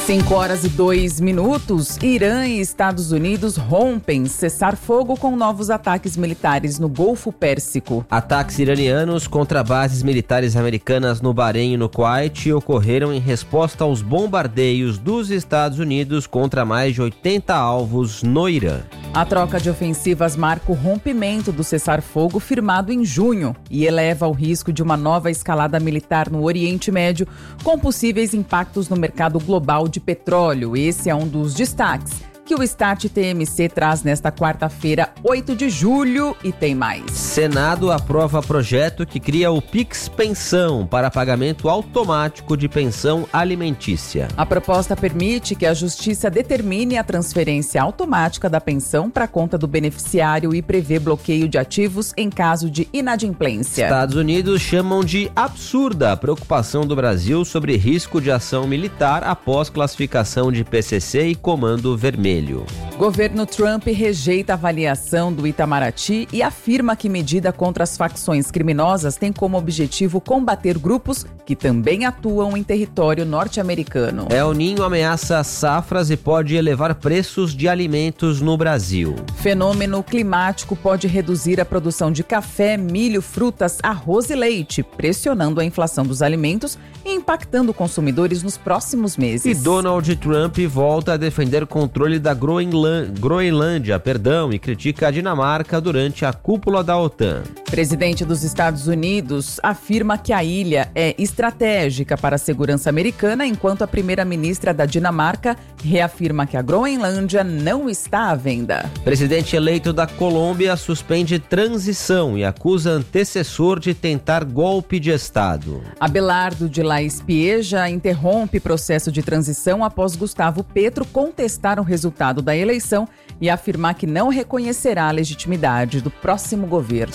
5h02. Irã e Estados Unidos rompem cessar-fogo com novos ataques militares no Golfo Pérsico. Ataques iranianos contra bases militares americanas no Bahrein e no Kuwait ocorreram em resposta aos bombardeios dos Estados Unidos contra mais de 80 alvos no Irã. A troca de ofensivas marca o rompimento do cessar-fogo firmado em junho e eleva o risco de uma nova escalada militar no Oriente Médio, com possíveis impactos no mercado global de petróleo. Esse é um dos destaques que o Start TMC traz nesta quarta-feira, 8 de julho, e tem mais. Senado aprova projeto que cria o Pix Pensão para pagamento automático de pensão alimentícia. A proposta permite que a Justiça determine a transferência automática da pensão para a conta do beneficiário e prevê bloqueio de ativos em caso de inadimplência. Estados Unidos chamam de absurda a preocupação do Brasil sobre risco de ação militar após classificação de PCC e Comando Vermelho. Governo Trump rejeita a avaliação do Itamaraty e afirma que medida contra as facções criminosas tem como objetivo combater grupos que também atuam em território norte-americano. El Niño ameaça safras e pode elevar preços de alimentos no Brasil. Fenômeno climático pode reduzir a produção de café, milho, frutas, arroz e leite, pressionando a inflação dos alimentos e impactando consumidores nos próximos meses. E Donald Trump volta a defender o controle da Groenlândia, e critica a Dinamarca durante a cúpula da OTAN. Presidente dos Estados Unidos afirma que a ilha é estratégica para a segurança americana, enquanto a primeira-ministra da Dinamarca reafirma que a Groenlândia não está à venda. Presidente eleito da Colômbia suspende transição e acusa antecessor de tentar golpe de Estado. Abelardo de la Espieja interrompe processo de transição após Gustavo Petro contestar o resultado da eleição e afirmar que não reconhecerá a legitimidade do próximo governo.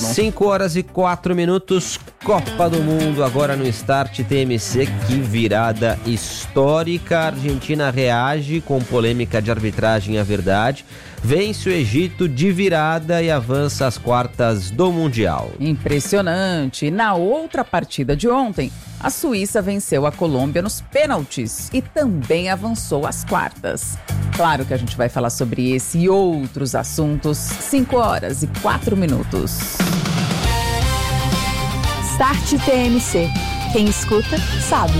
5h04, Copa do Mundo agora no Start TMC. Que virada histórica. A Argentina reage com polêmica de arbitragem à verdade. Vence o Egito de virada e avança às quartas do Mundial. Impressionante. E na outra partida de ontem, a Suíça venceu a Colômbia nos pênaltis e também avançou às quartas. Claro que a gente vai falar sobre esse e outros assuntos. 5h04. Start TMC. Quem escuta, sabe.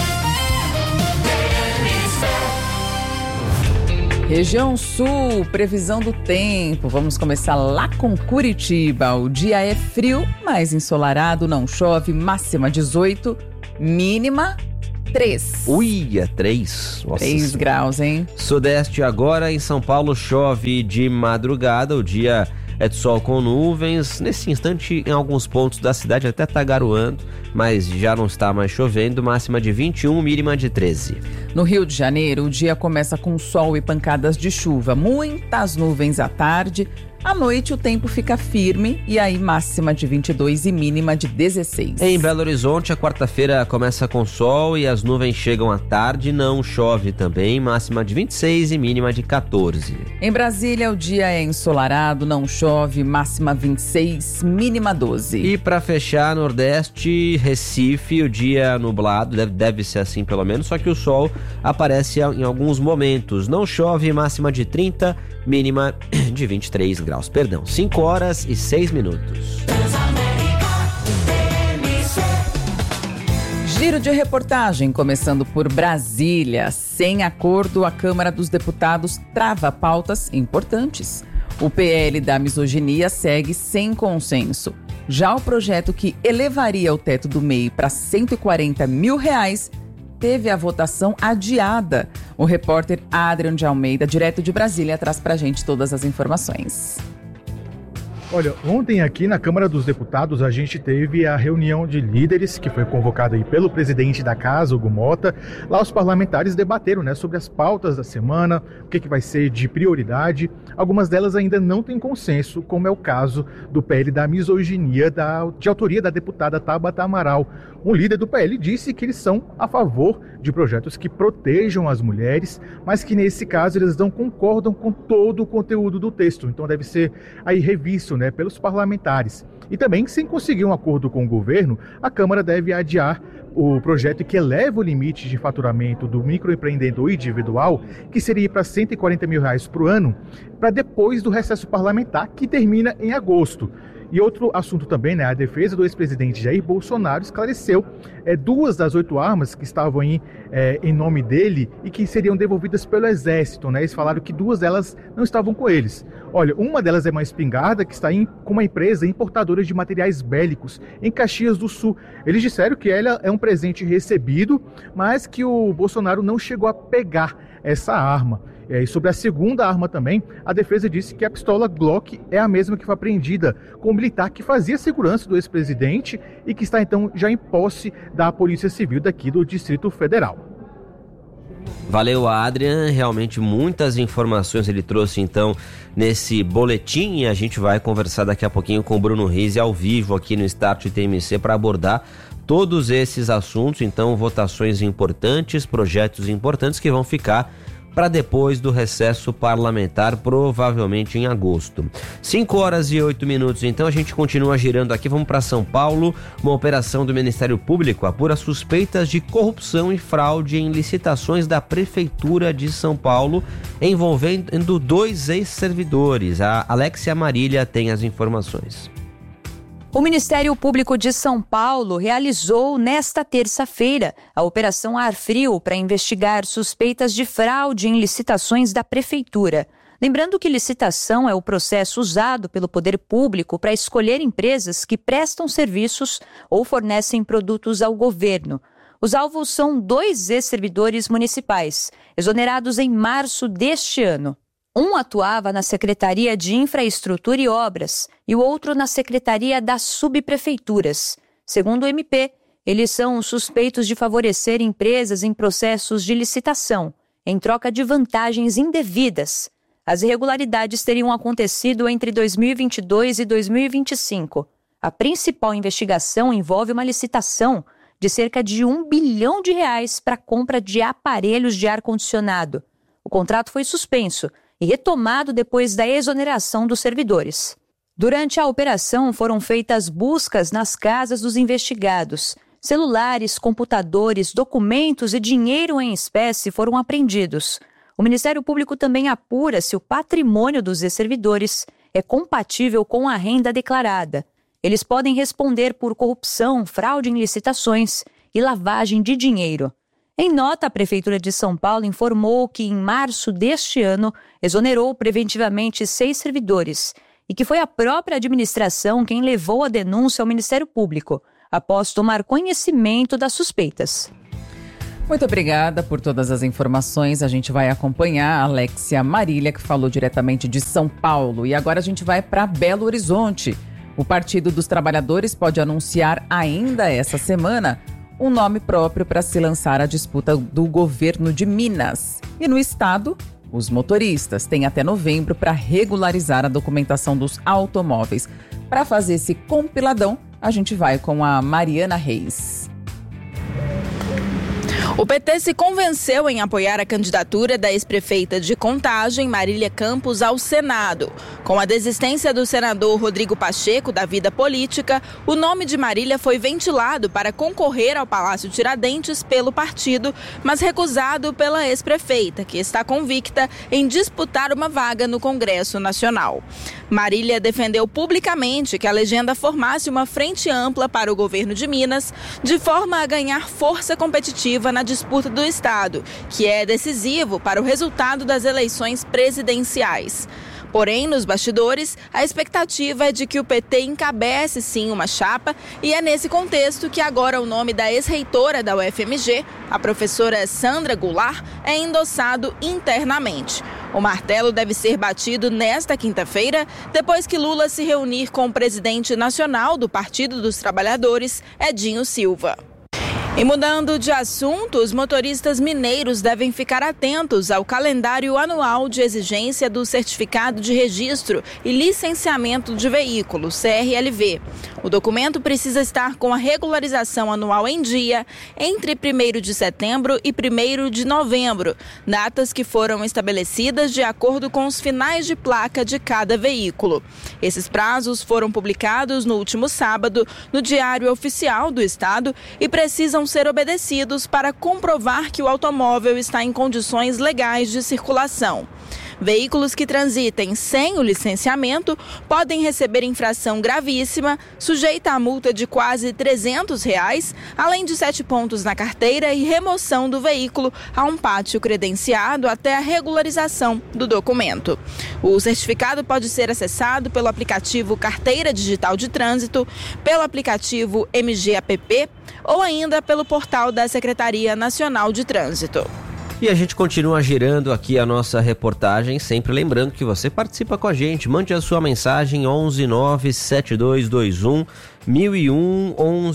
Região Sul, previsão do tempo. Vamos começar lá com Curitiba. O dia é frio, mas ensolarado, não chove. Máxima 18, mínima 3. Ui, é 3. Nossa, 3 graus, hein? Sudeste agora, em São Paulo chove de madrugada. O dia é de sol com nuvens. Nesse instante, em alguns pontos da cidade até está garoando, mas já não está mais chovendo. Máxima de 21, mínima de 13. No Rio de Janeiro, o dia começa com sol e pancadas de chuva. Muitas nuvens à tarde. À noite, o tempo fica firme e aí máxima de 22 e mínima de 16. Em Belo Horizonte, a quarta-feira começa com sol e as nuvens chegam à tarde. Não chove também, máxima de 26 e mínima de 14. Em Brasília, o dia é ensolarado, não chove, máxima 26, mínima 12. E para fechar, Nordeste, Recife, o dia nublado, deve ser assim pelo menos, só que o sol aparece em alguns momentos. Não chove, máxima de 30, mínima de 23 graus. 5h06. Giro de reportagem, começando por Brasília. Sem acordo, a Câmara dos Deputados trava pautas importantes. O PL da misoginia segue sem consenso. Já o projeto que elevaria o teto do MEI para R$140 mil teve a votação adiada. O repórter Adrian de Almeida, direto de Brasília, traz pra gente todas as informações. Olha, ontem aqui na Câmara dos Deputados a gente teve a reunião de líderes que foi convocada aí pelo presidente da casa, Hugo Mota. Lá os parlamentares debateram, sobre as pautas da semana, o que vai ser de prioridade. Algumas delas ainda não têm consenso, como é o caso do PL da misoginia, de autoria da deputada Tabata Amaral. Um líder do PL disse que eles são a favor de projetos que protejam as mulheres, mas que nesse caso eles não concordam com todo o conteúdo do texto. Então deve ser aí revisto, né, pelos parlamentares. E também, sem conseguir um acordo com o governo, a Câmara deve adiar o projeto que eleva o limite de faturamento do microempreendedor individual, que seria para R$140 mil por ano, para depois do recesso parlamentar, que termina em agosto. E outro assunto também, né, a defesa do ex-presidente Jair Bolsonaro esclareceu 2 das 8 armas que estavam aí em nome dele e que seriam devolvidas pelo Exército, né? Eles falaram que 2 delas não estavam com eles. Olha, uma delas é uma espingarda que está com uma empresa importadora de materiais bélicos em Caxias do Sul. Eles disseram que ela é um presente recebido, mas que o Bolsonaro não chegou a pegar essa arma. E sobre a segunda arma também, a defesa disse que a pistola Glock é a mesma que foi apreendida com o militar que fazia segurança do ex-presidente e que está então já em posse da Polícia Civil daqui do Distrito Federal. Valeu, Adrian. Realmente muitas informações ele trouxe então nesse boletim, e a gente vai conversar daqui a pouquinho com o Bruno Rizzi ao vivo aqui no Start TMC para abordar todos esses assuntos. Então, votações importantes, projetos importantes que vão ficar para depois do recesso parlamentar, provavelmente em agosto. 5h08, então a gente continua girando aqui, vamos para São Paulo. Uma operação do Ministério Público apura suspeitas de corrupção e fraude em licitações da Prefeitura de São Paulo, envolvendo 2 ex-servidores. A Alexia Marília tem as informações. O Ministério Público de São Paulo realizou nesta terça-feira a Operação Ar Frio para investigar suspeitas de fraude em licitações da Prefeitura. Lembrando que licitação é o processo usado pelo poder público para escolher empresas que prestam serviços ou fornecem produtos ao governo. Os alvos são 2 ex-servidores municipais, exonerados em março deste ano. Um atuava na Secretaria de Infraestrutura e Obras e o outro na Secretaria das Subprefeituras. Segundo o MP, eles são suspeitos de favorecer empresas em processos de licitação, em troca de vantagens indevidas. As irregularidades teriam acontecido entre 2022 e 2025. A principal investigação envolve uma licitação de cerca de R$1 bilhão para a compra de aparelhos de ar-condicionado. O contrato foi suspenso e retomado depois da exoneração dos servidores. Durante a operação, foram feitas buscas nas casas dos investigados. Celulares, computadores, documentos e dinheiro em espécie foram apreendidos. O Ministério Público também apura se o patrimônio dos ex-servidores é compatível com a renda declarada. Eles podem responder por corrupção, fraude em licitações e lavagem de dinheiro. Em nota, a Prefeitura de São Paulo informou que, em março deste ano, exonerou preventivamente 6 servidores e que foi a própria administração quem levou a denúncia ao Ministério Público, após tomar conhecimento das suspeitas. Muito obrigada por todas as informações. A gente vai acompanhar a Alexia Marília, que falou diretamente de São Paulo. E agora a gente vai para Belo Horizonte. O Partido dos Trabalhadores pode anunciar ainda essa semana um nome próprio para se lançar à disputa do governo de Minas. E no estado, os motoristas têm até novembro para regularizar a documentação dos automóveis. Para fazer esse compiladão, a gente vai com a Mariana Reis. O PT se convenceu em apoiar a candidatura da ex-prefeita de Contagem, Marília Campos, ao Senado. Com a desistência do senador Rodrigo Pacheco da vida política, o nome de Marília foi ventilado para concorrer ao Palácio Tiradentes pelo partido, mas recusado pela ex-prefeita, que está convicta em disputar uma vaga no Congresso Nacional. Marília defendeu publicamente que a legenda formasse uma frente ampla para o governo de Minas, de forma a ganhar força competitiva na disputa do estado, que é decisivo para o resultado das eleições presidenciais. Porém, nos bastidores, a expectativa é de que o PT encabece sim uma chapa, e é nesse contexto que agora o nome da ex-reitora da UFMG, a professora Sandra Goulart, é endossado internamente. O martelo deve ser batido nesta quinta-feira, depois que Lula se reunir com o presidente nacional do Partido dos Trabalhadores, Edinho Silva. E mudando de assunto, os motoristas mineiros devem ficar atentos ao calendário anual de exigência do Certificado de Registro e Licenciamento de Veículo, CRLV. O documento precisa estar com a regularização anual em dia entre 1º de setembro e 1º de novembro, datas que foram estabelecidas de acordo com os finais de placa de cada veículo. Esses prazos foram publicados no último sábado no Diário Oficial do Estado e precisam ser obedecidos para comprovar que o automóvel está em condições legais de circulação. Veículos que transitem sem o licenciamento podem receber infração gravíssima, sujeita a multa de quase R$300, além de 7 pontos na carteira e remoção do veículo a um pátio credenciado até a regularização do documento. O certificado pode ser acessado pelo aplicativo Carteira Digital de Trânsito, pelo aplicativo MGAPP ou ainda pelo portal da Secretaria Nacional de Trânsito. E a gente continua girando aqui a nossa reportagem, sempre lembrando que você participa com a gente. Mande a sua mensagem 1197221 1001,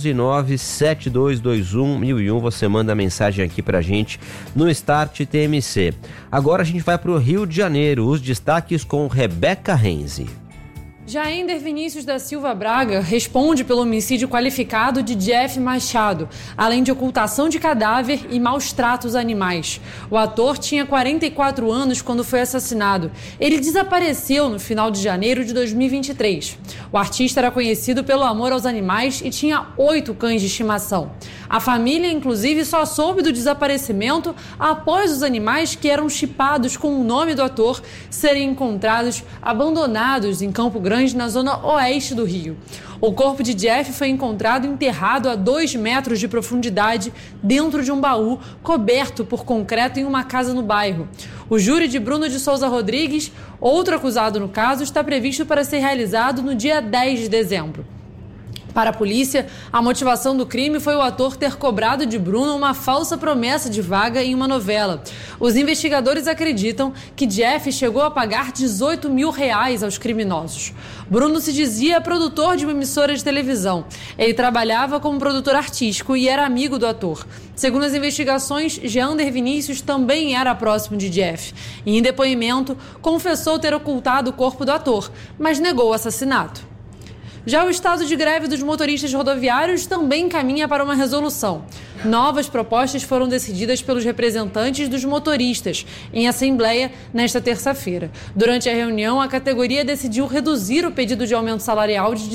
1197221 1001. Você manda a mensagem aqui pra gente no Start TMC. Agora a gente vai pro Rio de Janeiro, os destaques com Rebeca Renzi. Jaender Vinícius da Silva Braga responde pelo homicídio qualificado de Jeff Machado, além de ocultação de cadáver e maus tratos animais. O ator tinha 44 anos quando foi assassinado. Ele desapareceu no final de janeiro de 2023. O artista era conhecido pelo amor aos animais e tinha 8 cães de estimação. A família, inclusive, só soube do desaparecimento após os animais que eram chipados com o nome do ator serem encontrados abandonados em Campo Grande, na zona oeste do Rio. O corpo de Jeff foi encontrado enterrado a 2 metros de profundidade dentro de um baú coberto por concreto em uma casa no bairro. O júri de Bruno de Souza Rodrigues, outro acusado no caso, está previsto para ser realizado no dia 10 de dezembro. Para a polícia, a motivação do crime foi o ator ter cobrado de Bruno uma falsa promessa de vaga em uma novela. Os investigadores acreditam que Jeff chegou a pagar R$18 mil aos criminosos. Bruno se dizia produtor de uma emissora de televisão. Ele trabalhava como produtor artístico e era amigo do ator. Segundo as investigações, Jander Vinícius também era próximo de Jeff. E, em depoimento, confessou ter ocultado o corpo do ator, mas negou o assassinato. Já o estado de greve dos motoristas rodoviários também caminha para uma resolução. Novas propostas foram decididas pelos representantes dos motoristas em assembleia nesta terça-feira. Durante a reunião, a categoria decidiu reduzir o pedido de aumento salarial de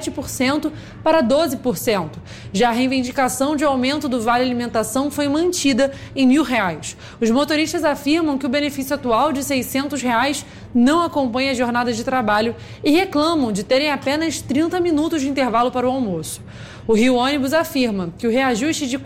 17% para 12%. Já a reivindicação de aumento do Vale Alimentação foi mantida em R$1.000. Os motoristas afirmam que o benefício atual de R$600 não acompanha a jornada de trabalho e reclamam de terem apenas 30 minutos de intervalo para o almoço. O Rio Ônibus afirma que o reajuste de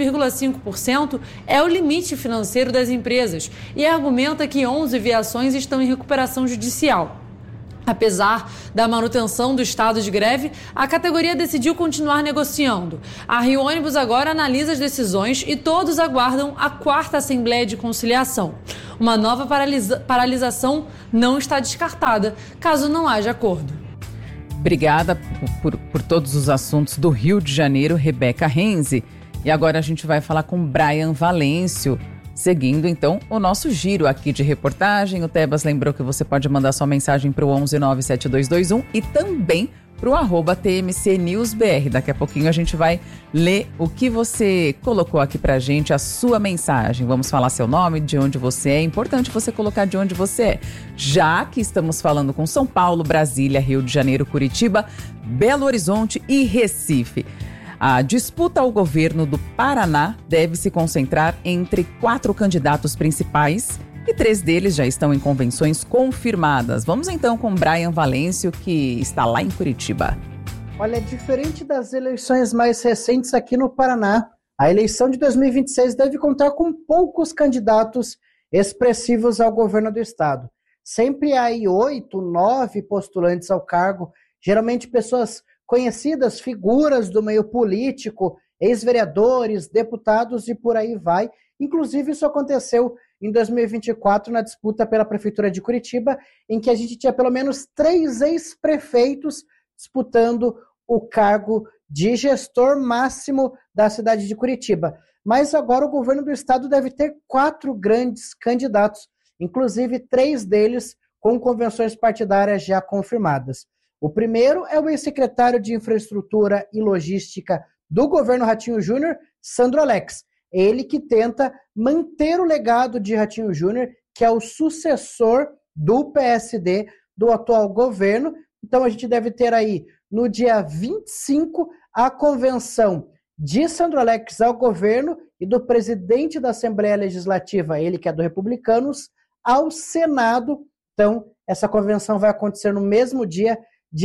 4,5% é o limite financeiro das empresas e argumenta que 11 viações estão em recuperação judicial. Apesar da manutenção do estado de greve, a categoria decidiu continuar negociando. A Rio Ônibus agora analisa as decisões e todos aguardam a 4ª Assembleia de Conciliação. Uma nova paralisação não está descartada, caso não haja acordo. Obrigada por todos os assuntos do Rio de Janeiro, Rebeca Renzi. E agora a gente vai falar com Brian Valêncio, seguindo então o nosso giro aqui de reportagem. O Tebas lembrou que você pode mandar sua mensagem para o 1197221 e também para o @TMCNewsBR. Daqui a pouquinho a gente vai ler o que você colocou aqui pra gente, a sua mensagem. Vamos falar seu nome, de onde você é. É importante você colocar de onde você é, já que estamos falando com São Paulo, Brasília, Rio de Janeiro, Curitiba, Belo Horizonte e Recife. A disputa ao governo do Paraná deve se concentrar entre 4 candidatos principais e 3 deles já estão em convenções confirmadas. Vamos então com Brian Valêncio, que está lá em Curitiba. Olha, diferente das eleições mais recentes aqui no Paraná, a eleição de 2026 deve contar com poucos candidatos expressivos ao governo do estado. Sempre há aí 8, 9 postulantes ao cargo, geralmente pessoas conhecidas, figuras do meio político, ex-vereadores, deputados e por aí vai. Inclusive, isso aconteceu em 2024, na disputa pela Prefeitura de Curitiba, em que a gente tinha pelo menos 3 ex-prefeitos disputando o cargo de gestor máximo da cidade de Curitiba. Mas agora o governo do estado deve ter 4 grandes candidatos, inclusive 3 deles com convenções partidárias já confirmadas. O primeiro é o ex-secretário de Infraestrutura e Logística do governo Ratinho Júnior, Sandro Alex. Ele que tenta manter o legado de Ratinho Júnior, que é o sucessor do PSD do atual governo. Então a gente deve ter aí, no dia 25, a convenção de Sandro Alex ao governo e do presidente da Assembleia Legislativa, ele que é do Republicanos, ao Senado. Então, essa convenção vai acontecer no mesmo dia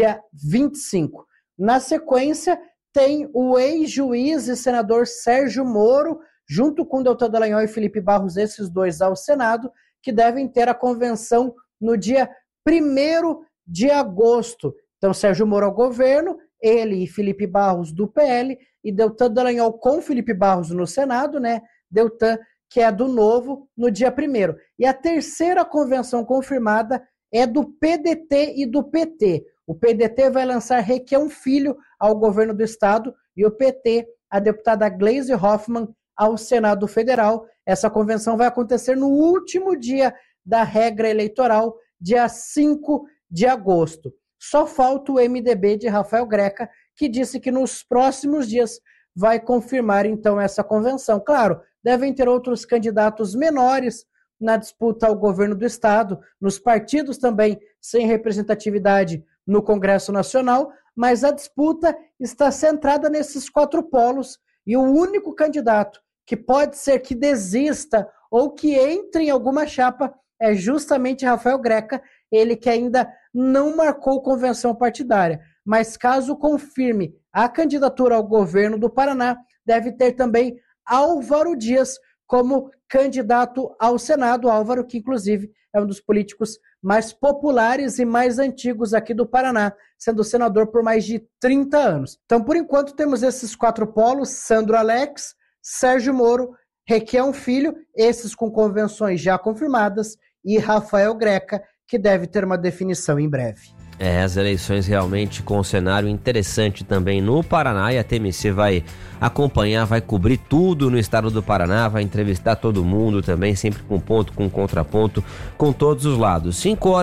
25. Na sequência, tem o ex-juiz e senador Sérgio Moro, junto com Deltan Dallagnol e Felipe Barros, esses dois ao Senado, que devem ter a convenção no dia 1º de agosto. Então, Sérgio Moro ao governo, ele e Felipe Barros do PL, e Deltan Dallagnol com Felipe Barros no Senado, né? Deltan, que é do Novo, no dia 1º. E a terceira convenção confirmada é do PDT e do PT. O PDT vai lançar Requião Filho ao governo do estado e o PT, a deputada Gleisi Hoffmann, ao Senado Federal. Essa convenção vai acontecer no último dia da regra eleitoral, dia 5 de agosto. Só falta o MDB de Rafael Greca, que disse que nos próximos dias vai confirmar, então, essa convenção. Claro, devem ter outros candidatos menores na disputa ao governo do estado, nos partidos também sem representatividade no Congresso Nacional, mas a disputa está centrada nesses 4 polos e o único candidato que pode ser que desista ou que entre em alguma chapa é justamente Rafael Greca, ele que ainda não marcou convenção partidária. Mas caso confirme a candidatura ao governo do Paraná, deve ter também Álvaro Dias como candidato ao Senado. Álvaro, que inclusive é um dos políticos mais populares e mais antigos aqui do Paraná, sendo senador por mais de 30 anos. Então, por enquanto, temos esses 4 polos: Sandro Alex, Sérgio Moro, Requião Filho, esses com convenções já confirmadas, e Rafael Greca, que deve ter uma definição em breve. As eleições realmente com um cenário interessante também no Paraná, e a TMC vai acompanhar, vai cobrir tudo no estado do Paraná, vai entrevistar todo mundo também, sempre com ponto, com contraponto, com todos os lados.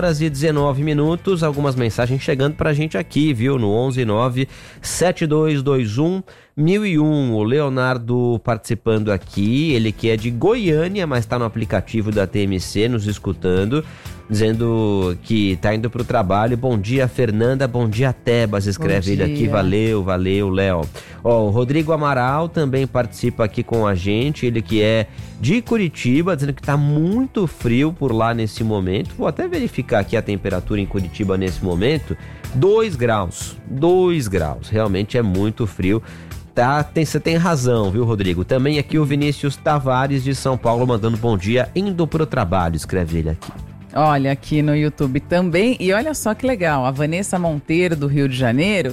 5h19, algumas mensagens chegando pra gente aqui, viu? No 1197221 1001, o Leonardo participando aqui, ele que é de Goiânia, mas está no aplicativo da TMC, nos escutando, dizendo que tá indo pro trabalho. Bom dia, Fernanda, bom dia, Tebas, escreve ele aqui, valeu, Léo. Ó, o Rodrigo Amaral também participa aqui com a gente, ele que é de Curitiba, dizendo que tá muito frio por lá nesse momento. Vou até verificar aqui a temperatura em Curitiba nesse momento, 2 graus, realmente é muito frio. Você tem razão, viu, Rodrigo? Também aqui o Vinícius Tavares de São Paulo mandando bom dia, indo pro trabalho, escreve ele aqui. Olha, aqui no YouTube também, e olha só que legal, a Vanessa Monteiro do Rio de Janeiro,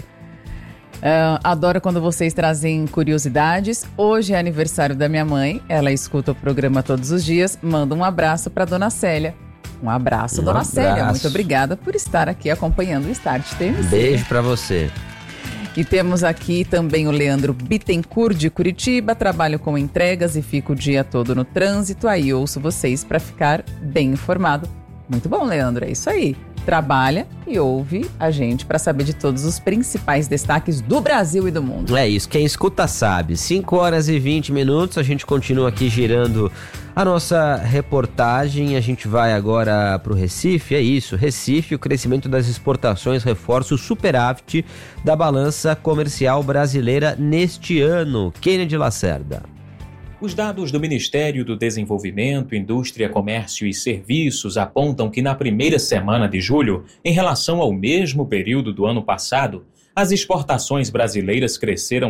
adoro quando vocês trazem curiosidades. Hoje é aniversário da minha mãe, ela escuta o programa todos os dias, manda um abraço para Dona Célia. Um abraço, Dona Célia, muito obrigada por estar aqui acompanhando o Start TMC. Beijo para você. E temos aqui também o Leandro Bittencourt de Curitiba, trabalho com entregas e fico o dia todo no trânsito, aí ouço vocês para ficar bem informado. Muito bom, Leandro, é isso aí. Trabalha e ouve a gente para saber de todos os principais destaques do Brasil e do mundo. É isso, quem escuta sabe. 5h20, a gente continua aqui girando a nossa reportagem. A gente vai agora para o Recife, é isso, Recife, o crescimento das exportações reforça o superávit da balança comercial brasileira neste ano. Kennedy Lacerda. Os dados do Ministério do Desenvolvimento, Indústria, Comércio e Serviços apontam que na primeira semana de julho, em relação ao mesmo período do ano passado, as exportações brasileiras cresceram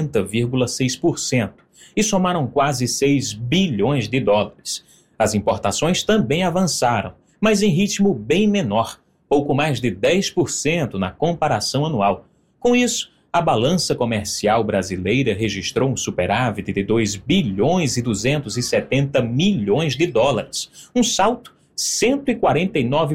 40,6% e somaram quase 6 bilhões de dólares. As importações também avançaram, mas em ritmo bem menor, pouco mais de 10% na comparação anual. Com isso, a balança comercial brasileira registrou um superávit de 2 bilhões e 270 milhões de dólares, um salto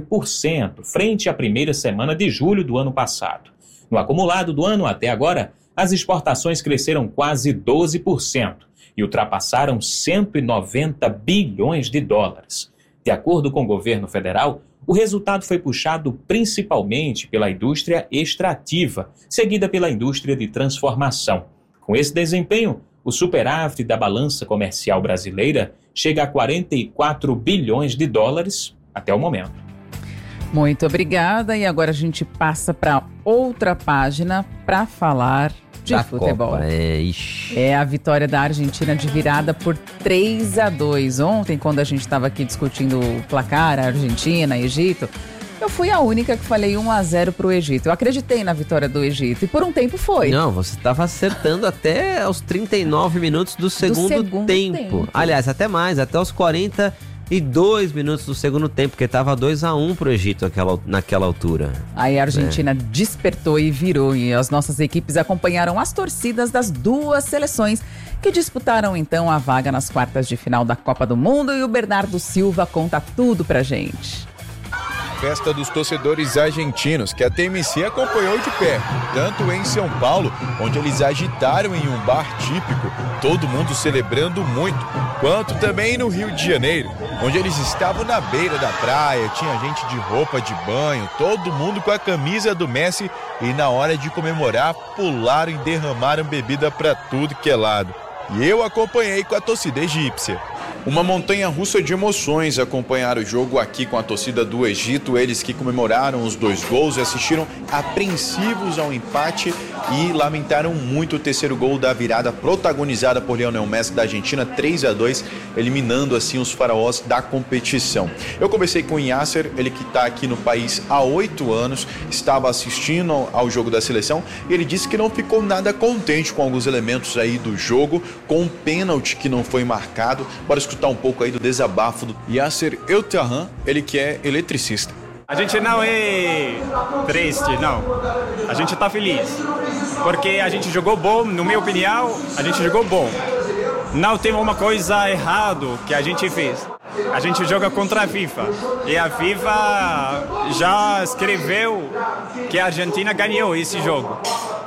149% frente à primeira semana de julho do ano passado. No acumulado do ano até agora, as exportações cresceram quase 12% e ultrapassaram 190 bilhões de dólares. De acordo com o governo federal, o resultado foi puxado principalmente pela indústria extrativa, seguida pela indústria de transformação. Com esse desempenho, o superávit da balança comercial brasileira chega a 44 bilhões de dólares até o momento. Muito obrigada. E agora a gente passa para outra página para falar de futebol. Copa. É a vitória da Argentina de virada por 3-2. Ontem, quando a gente estava aqui discutindo o placar, Argentina, Egito, eu fui a única que falei 1-0 pro Egito. Eu acreditei na vitória do Egito e por um tempo foi. Não, você estava acertando até os 39 minutos do segundo tempo. Aliás, até mais, até os 42 minutos do segundo tempo, porque estava 2-1 pro Egito naquela altura. Aí a Argentina despertou e virou, e as nossas equipes acompanharam as torcidas das duas seleções que disputaram então a vaga nas quartas de final da Copa do Mundo, e o Bernardo Silva conta tudo pra gente. Festa dos torcedores argentinos, que a TMC acompanhou de perto, tanto em São Paulo, onde eles agitaram em um bar típico, todo mundo celebrando muito, quanto também no Rio de Janeiro, onde eles estavam na beira da praia, tinha gente de roupa de banho, todo mundo com a camisa do Messi, e na hora de comemorar, pularam e derramaram bebida para tudo que é lado. E eu acompanhei com a torcida egípcia. Uma montanha-russa de emoções acompanhar o jogo aqui com a torcida do Egito, eles que comemoraram os 2 gols e assistiram apreensivos ao empate e lamentaram muito o terceiro gol da virada protagonizada por Lionel Messi da Argentina, 3-2, eliminando assim os faraós da competição. Eu conversei com o Yasser, ele que está aqui no país há 8 anos, estava assistindo ao jogo da seleção e ele disse que não ficou nada contente com alguns elementos aí do jogo, com um pênalti que não foi marcado. Bora escutar um pouco aí do desabafo do Yasser Eltahan, ele que é eletricista. A gente não é triste, não. A gente está feliz. Porque a gente jogou bom, na minha opinião, a gente jogou bom. Não tem uma coisa errada que a gente fez. A gente joga contra a FIFA. E a FIFA já escreveu que a Argentina ganhou esse jogo.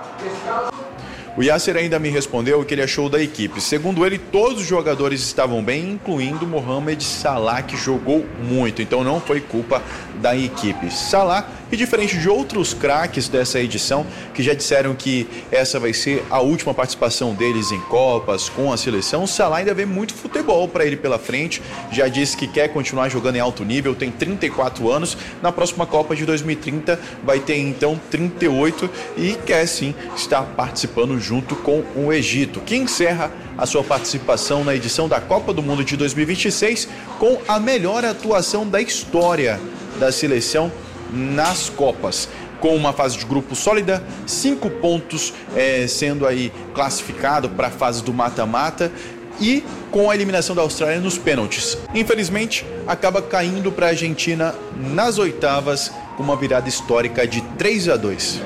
O Yasser ainda me respondeu o que ele achou da equipe. Segundo ele, todos os jogadores estavam bem, incluindo Mohamed Salah, que jogou muito. Então não foi culpa da equipe. Salah, e diferente de outros craques dessa edição, que já disseram que essa vai ser a última participação deles em Copas, com a seleção, Salah ainda vê muito futebol para ele pela frente. Já disse que quer continuar jogando em alto nível, tem 34 anos. Na próxima Copa de 2030 vai ter então 38 e quer sim estar participando junto com o Egito, que encerra a sua participação na edição da Copa do Mundo de 2026 com a melhor atuação da história da seleção nas Copas. Com uma fase de grupo sólida, 5 pontos sendo aí classificado para a fase do mata-mata e com a eliminação da Austrália nos pênaltis. Infelizmente, acaba caindo para a Argentina nas oitavas com uma virada histórica de 3-2.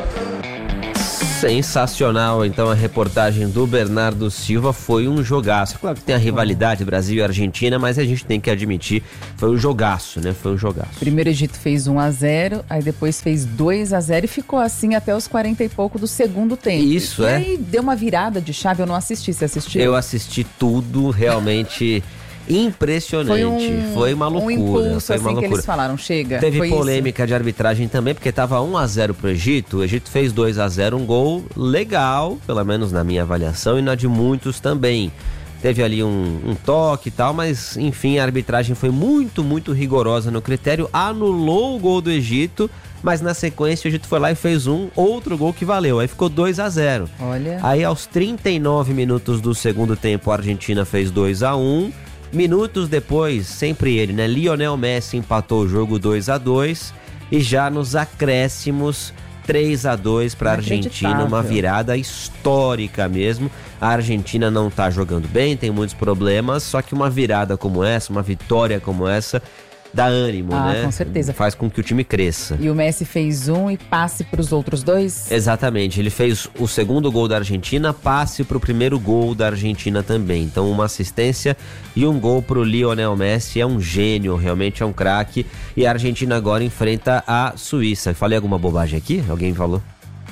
Sensacional, então, a reportagem do Bernardo Silva. Foi um jogaço. Claro que tem a rivalidade Brasil e Argentina, mas a gente tem que admitir, foi um jogaço, né? Foi um jogaço. Primeiro o Egito fez 1-0, aí depois fez 2-0 e ficou assim até os 40 e pouco do segundo tempo. Isso, e aí deu uma virada de chave, eu não assisti, você assistiu? Eu assisti tudo, realmente impressionante. Foi uma loucura. Um impulso, foi uma loucura. Que eles falaram, chega. Teve polêmica de arbitragem também, porque estava 1-0 pro Egito. O Egito fez 2-0, um gol legal, pelo menos na minha avaliação, e na de muitos também. Teve ali um toque e tal, mas enfim, a arbitragem foi muito, muito rigorosa no critério. Anulou o gol do Egito, mas na sequência o Egito foi lá e fez outro gol que valeu. Aí ficou 2-0. Olha. Aí aos 39 minutos do segundo tempo a Argentina fez 2-1. Minutos depois, sempre ele, né? Lionel Messi empatou o jogo 2-2 e já nos acréscimos 3-2 para a Argentina, uma virada histórica mesmo. A Argentina não tá jogando bem, tem muitos problemas, só que uma virada como essa, uma vitória como essa, dá ânimo, né? Com certeza. Faz com que o time cresça. E o Messi fez e passe para os outros dois? Exatamente, ele fez o segundo gol da Argentina, passe para o primeiro gol da Argentina também. Então uma assistência e um gol para o Lionel Messi. É um gênio, realmente é um craque. E a Argentina agora enfrenta a Suíça. Falei alguma bobagem aqui? Alguém falou?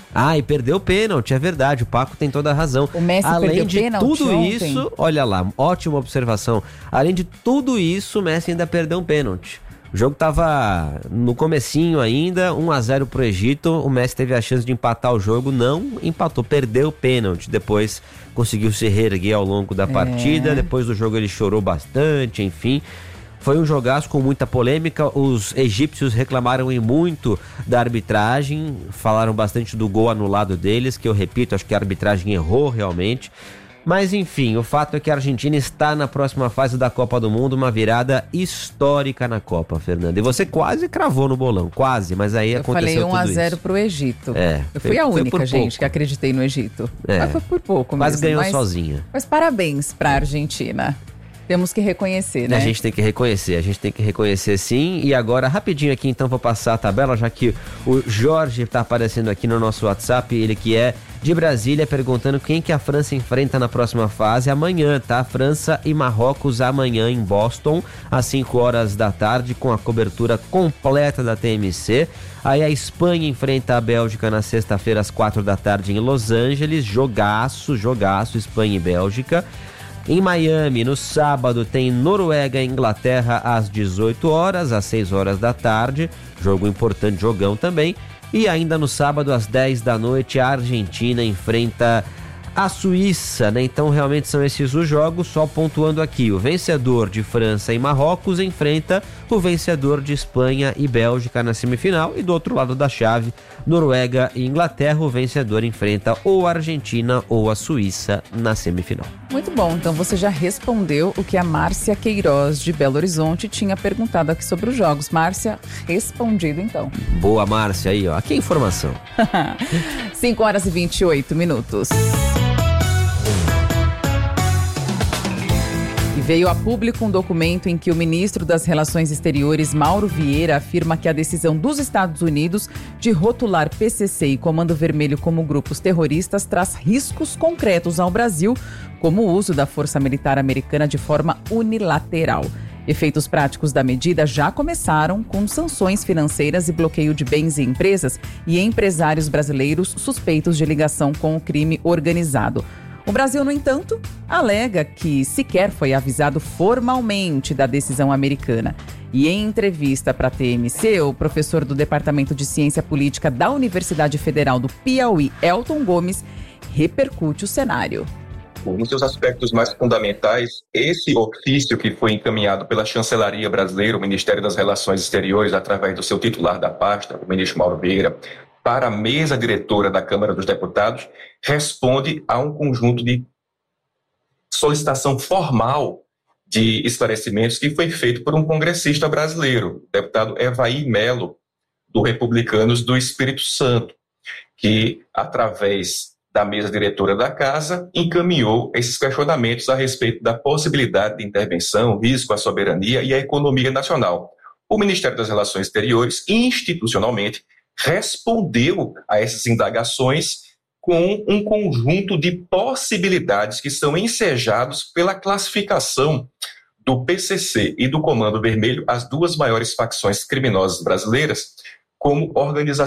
E perdeu o pênalti, é verdade, o Paco tem toda a razão. O Messi Além perdeu de pênalti tudo ontem. isso, olha lá, ótima observação. Além de tudo isso, o Messi ainda perdeu um pênalti. O jogo tava no comecinho ainda, 1-0 pro Egito, o Messi teve a chance de empatar o jogo, não empatou, perdeu o pênalti, depois conseguiu se reerguer ao longo da partida, depois do jogo ele chorou bastante, enfim. Foi um jogaço com muita polêmica, os egípcios reclamaram e muito da arbitragem, falaram bastante do gol anulado deles, que eu repito, acho que a arbitragem errou realmente. Mas enfim, o fato é que a Argentina está na próxima fase da Copa do Mundo, uma virada histórica na Copa, Fernanda. E você quase cravou no bolão, quase, mas aí aconteceu tudo isso. Eu falei 1-0 pro Egito. Eu fui a única, gente, que acreditei no Egito. Mas foi por pouco mesmo. Quase ganhou sozinha. Mas parabéns pra Argentina. Temos que reconhecer, né? A gente tem que reconhecer sim. E agora, rapidinho aqui, então, vou passar a tabela, já que o Jorge está aparecendo aqui no nosso WhatsApp, ele que é de Brasília, perguntando quem que a França enfrenta na próxima fase amanhã, tá? França e Marrocos amanhã em Boston, às 5 horas da tarde, com a cobertura completa da TMC. Aí a Espanha enfrenta a Bélgica na sexta-feira, às 4 da tarde, em Los Angeles. Jogaço, Espanha e Bélgica. Em Miami, no sábado, tem Noruega e Inglaterra às 18 horas, às 6 horas da tarde. Jogo importante, jogão também. E ainda no sábado, às 10 da noite, a Argentina enfrenta a Suíça, né? Então, realmente são esses os jogos, só pontuando aqui. O vencedor de França e Marrocos enfrenta o vencedor de Espanha e Bélgica na semifinal. E do outro lado da chave, Noruega e Inglaterra, o vencedor enfrenta ou a Argentina ou a Suíça na semifinal. Muito bom, então você já respondeu o que a Márcia Queiroz de Belo Horizonte tinha perguntado aqui sobre os jogos. Márcia, respondido então. Boa, Márcia, aí ó, aqui é informação. 5 horas e 28 minutos. E veio a público um documento em que o ministro das Relações Exteriores, Mauro Vieira, afirma que a decisão dos Estados Unidos de rotular PCC e Comando Vermelho como grupos terroristas traz riscos concretos ao Brasil, como o uso da força militar americana de forma unilateral. Efeitos práticos da medida já começaram com sanções financeiras e bloqueio de bens e empresas e empresários brasileiros suspeitos de ligação com o crime organizado. O Brasil, no entanto, alega que sequer foi avisado formalmente da decisão americana. E em entrevista para a TMC, o professor do Departamento de Ciência Política da Universidade Federal do Piauí, Elton Gomes, repercute o cenário. Nos seus aspectos mais fundamentais, esse ofício que foi encaminhado pela Chancelaria Brasileira, o Ministério das Relações Exteriores, através do seu titular da pasta, o ministro Mauro Vieira, para a mesa diretora da Câmara dos Deputados, responde a um conjunto de solicitação formal de esclarecimentos que foi feito por um congressista brasileiro, o deputado Evaí Melo, do Republicanos do Espírito Santo, que, através da mesa diretora da Casa, encaminhou esses questionamentos a respeito da possibilidade de intervenção, risco à soberania e à economia nacional. O Ministério das Relações Exteriores, institucionalmente, respondeu a essas indagações com um conjunto de possibilidades que são ensejados pela classificação do PCC e do Comando Vermelho, as duas maiores facções criminosas brasileiras, como organizações